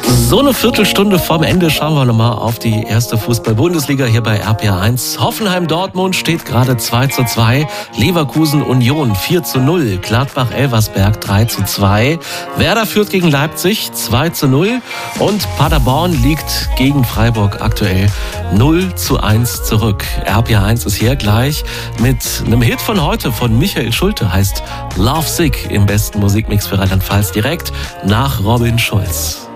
So eine Viertelstunde vorm Ende schauen wir nochmal auf die erste Fußball-Bundesliga hier bei RPA1. Hoffenheim-Dortmund steht gerade 2:2, Leverkusen-Union 4:0, Gladbach-Elversberg 3:2, Werder führt gegen Leipzig 2:0 und Paderborn liegt gegen Freiburg aktuell 0:1 zurück. RPA1 ist hier gleich mit einem Hit von heute von Michael Schulte, heißt Love Sick im besten Musikmix für Rheinland-Pfalz direkt nach Robin Schulz.